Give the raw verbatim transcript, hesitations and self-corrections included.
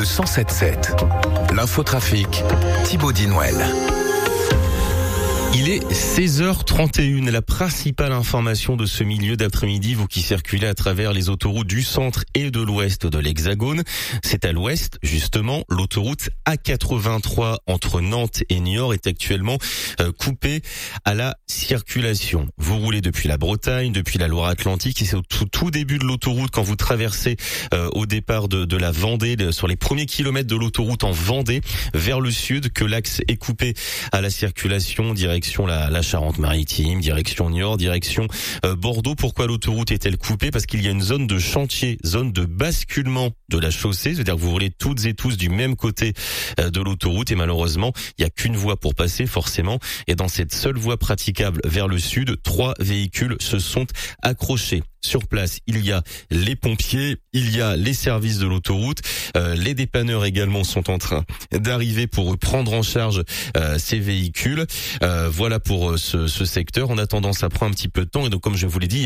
le cent sept sept. L'infotrafic, Thibaut Dinouel. Il est seize heures trente et une. La principale information de ce milieu d'après-midi, vous qui circulez à travers les autoroutes du centre et de l'ouest de l'Hexagone, c'est à l'ouest, justement, l'autoroute A quatre-vingt-trois entre Nantes et Niort est actuellement euh, coupée à la circulation. Vous roulez depuis la Bretagne, depuis la Loire-Atlantique, et c'est au tout, tout début de l'autoroute quand vous traversez euh, au départ de, de la Vendée, de, sur les premiers kilomètres de l'autoroute en Vendée, vers le sud, que l'axe est coupé à la circulation direction La, la Charente-Maritime, direction Niort, direction euh, Bordeaux. Pourquoi l'autoroute est-elle coupée? Parce qu'il y a une zone de chantier, zone de basculement de la chaussée, c'est-à-dire que vous roulez toutes et tous du même côté euh, de l'autoroute et malheureusement, il n'y a qu'une voie pour passer forcément. Et dans cette seule voie praticable vers le sud, trois véhicules se sont accrochés. Sur place, il y a les pompiers, il y a les services de l'autoroute, euh, les dépanneurs également sont en train d'arriver pour prendre en charge euh, ces véhicules. Euh, voilà pour ce, ce secteur. En attendant, ça prend un petit peu de temps et donc comme je vous l'ai dit,